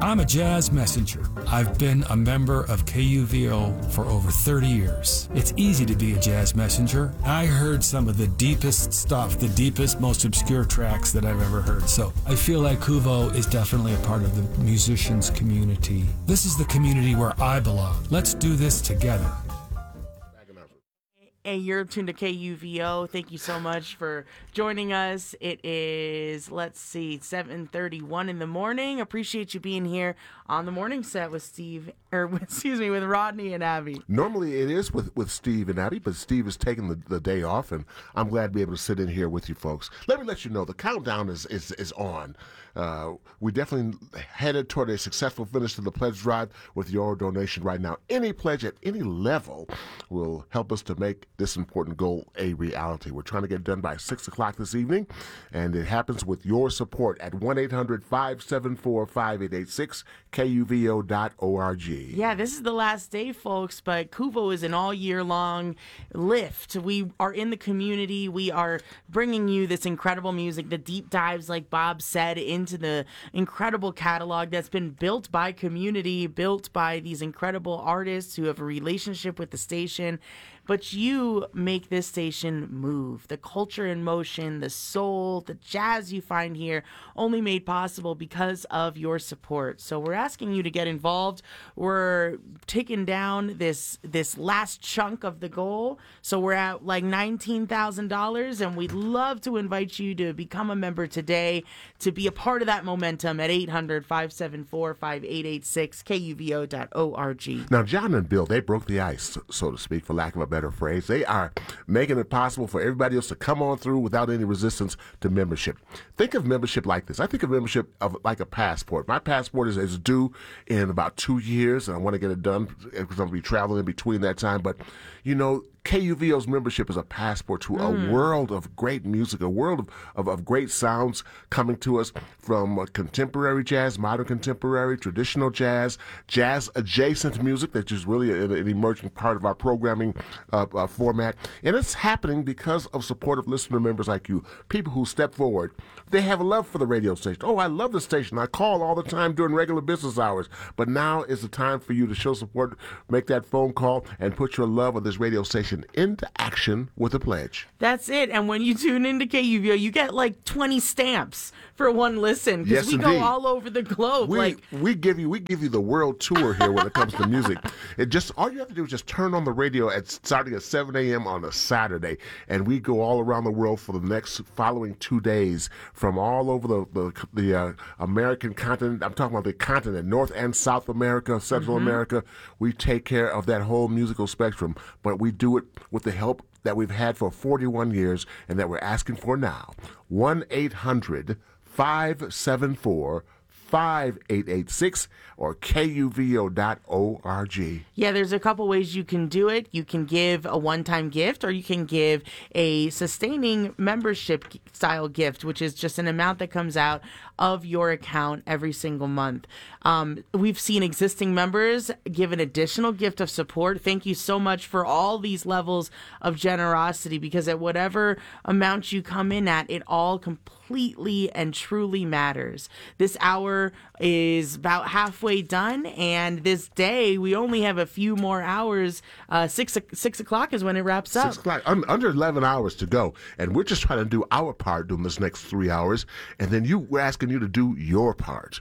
I'm a jazz messenger. I've been a member of KUVO for over 30 years. It's easy to be a jazz messenger. I heard some of the deepest stuff, the deepest, most obscure tracks that I've ever heard. So I feel like KUVO is definitely a part of the musicians community. This is the community where I belong. Let's do this together. And you're tuned to KUVO. Thank you so much for joining us. It is, 7:31 in the morning. Appreciate you being here on the morning set with with Rodney and Abby. Normally it is with Steve and Abby, but Steve is taking the day off, and I'm glad to be able to sit in here with you folks. Let me let you know the countdown is on. We definitely headed toward a successful finish to the pledge drive with your donation right now. Any pledge at any level will help us to make this important goal a reality. We're trying to get it done by 6 o'clock this evening, and it happens with your support at 1-800-574-5886, KUVO.org. Yeah, this is the last day, folks, but KUVO is an all-year-long lift. We are in the community. We are bringing you this incredible music, the deep dives, like Bob said, into the incredible catalog that's been built by community, built by these incredible artists who have a relationship with the station. But you make this station move. The culture in motion, the soul, the jazz you find here, only made possible because of your support. So we're asking you to get involved. We're taking down this last chunk of the goal. So we're at like $19,000, and we'd love to invite you to become a member today, to be a part of that momentum at 800-574-5886, KUVO.org. Now, John and Bill, they broke the ice, so to speak, for lack of a better phrase. They are making it possible for everybody else to come on through without any resistance to membership. Think of membership like this. I think of membership like a passport. My passport is due in about 2 years, and I want to get it done because I'm going to be traveling in between that time. But, you know, KUVO's membership is a passport to a world of great music, a world of great sounds coming to us from contemporary jazz, modern contemporary, traditional jazz, jazz-adjacent music, that is really an emerging part of our programming format. And it's happening because of supportive listener members like you, people who step forward. They have a love for the radio station. Oh, I love the station. I call all the time during regular business hours. But now is the time for you to show support, make that phone call, and put your love of this radio station into action with a pledge. That's it. And when you tune into KUVO, you get like 20 stamps for one listen, because yes, we indeed. go all over the globe. We give you the world tour here when it comes to music. All you have to do is just turn on the radio starting at 7 a.m. on a Saturday, and we go all around the world for the next following 2 days from all over the American continent. I'm talking about the continent, North and South America, Central America. We take care of that whole musical spectrum, but we do it with the help that we've had for 41 years and that we're asking for now. 1-800-574-5886 or KUVO.org. Yeah, there's a couple ways you can do it. You can give a one-time gift, or you can give a sustaining membership style gift, which is just an amount that comes out of your account every single month. We've seen existing members give an additional gift of support. Thank you so much for all these levels of generosity, because at whatever amount you come in at, it all completely and truly matters. This hour is about halfway done, and this day we only have a few more hours. 6 o'clock is when it wraps up. 6 o'clock, under 11 hours to go, and we're just trying to do our part during this next 3 hours, and then we're asking you to do your part.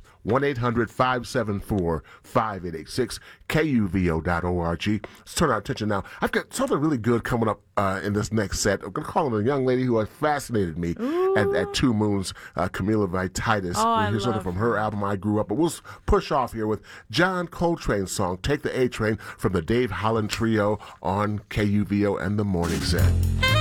1-800-574-5886, KUVO.org. Let's turn our attention now. I've got something really good coming up in this next set. I'm going to call on a young lady who has fascinated me at Two Moons, Camila Vititis. We'll hear something from her album, I Grew Up. But we'll push off here with John Coltrane's song, Take the A Train, from the Dave Holland Trio on KUVO and the Morning Set.